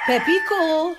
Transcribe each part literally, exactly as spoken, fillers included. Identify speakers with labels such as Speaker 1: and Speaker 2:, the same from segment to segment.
Speaker 1: Pepíku,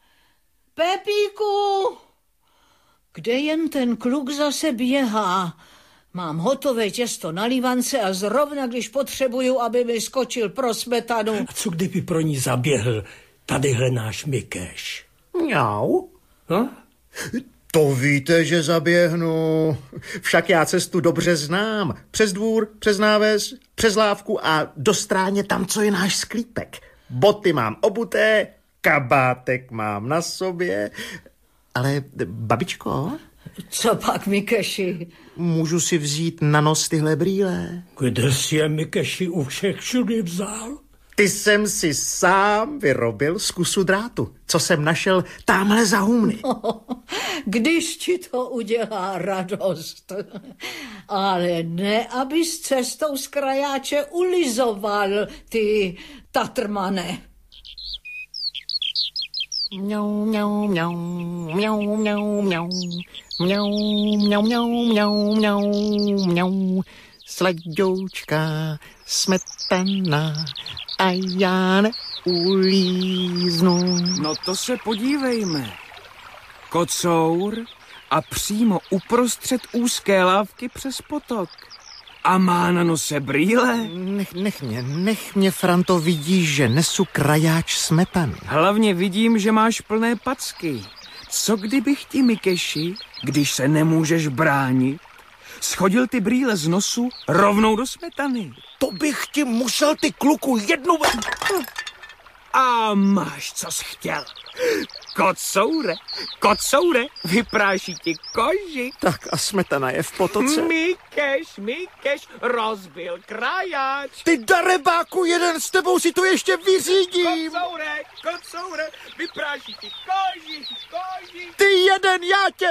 Speaker 1: Pepíku, kde jen ten kluk zase běhá? Mám hotové těsto na lívance a zrovna, když potřebuju, aby mi skočil pro smetanu.
Speaker 2: A co kdyby pro ní zaběhl tadyhle náš Mikeš?
Speaker 3: Mňau.
Speaker 2: No?
Speaker 3: To víte, že zaběhnu. Však já cestu dobře znám. Přes dvůr, přes náves, přes lávku a do stráně tam, co je náš sklípek. Boty mám obuté, kabátek mám na sobě. Ale, babičko?
Speaker 1: Co pak, Mikeši?
Speaker 3: Můžu si vzít na nos tyhle brýle?
Speaker 2: Kde jsi je, Mikeši, u všech všudy vzal?
Speaker 3: Ty jsem si sám vyrobil z kusu drátu, co jsem našel támhle za humny.
Speaker 1: Když ti to udělá radost. Ale ne, abys cestou z krajáče ulizoval, ty tatrmane.
Speaker 3: Mňau, mňau, mňau, mňau, mňau, mňau, mňau, mňau, mňau, mňau, mňau, mňau, sladoučka, smetana a já neulíznu.
Speaker 4: No to se podívejme. Kocour a přímo uprostřed úzké lávky přes potok. A má na nose brýle.
Speaker 3: Nech, nech mě, nech mě, Franto, vidíš, že nesu krajáč smetany.
Speaker 4: Hlavně vidím, že máš plné packy. Co kdybych ti, Mikeši, když se nemůžeš bránit, schodil ty brýle z nosu rovnou do smetany?
Speaker 3: To bych ti musel, ty kluku, jednu...
Speaker 4: A máš, co jsi chtěl. Kocoure, kocoure, vypráší ti koži.
Speaker 3: Tak a smetana je v potoce.
Speaker 4: Mikeš, Mikeš, rozbil krajáč.
Speaker 3: Ty darebáku, jeden s tebou si to ještě vyřídím.
Speaker 4: Kocoure, kocoure, vypráší ti koži, koži.
Speaker 3: Ty jeden, já tě...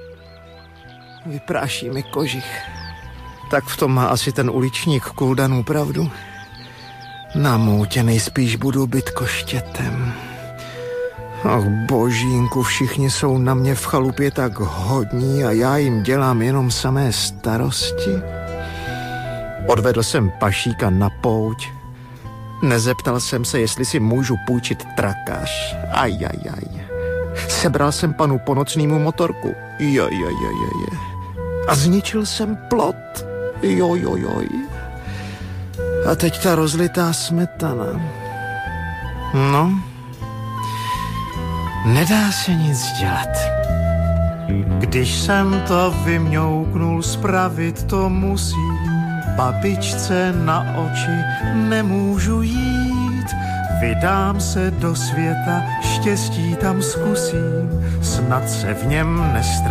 Speaker 3: Vypráší mi kožich. Tak v tom má asi ten uličník Kuldanů pravdu. Na moutě nejspíš budu být koštětem. Ach božínku, všichni jsou na mě v chalupě tak hodní a já jim dělám jenom samé starosti. Odvedl jsem pašíka na pouť. Nezeptal jsem se, jestli si můžu půjčit trakáš. Ajajaj. Sebral jsem panu Ponocnýmu motorku. Jojojojoj. A zničil jsem plot. Jojojoj. A teď ta rozlitá smetana. No, nedá se nic dělat. Když jsem to vymňouknul, spravit to musím. Babičce na oči nemůžu jít. Vydám se do světa, štěstí tam zkusím. Snad se v něm nestratím.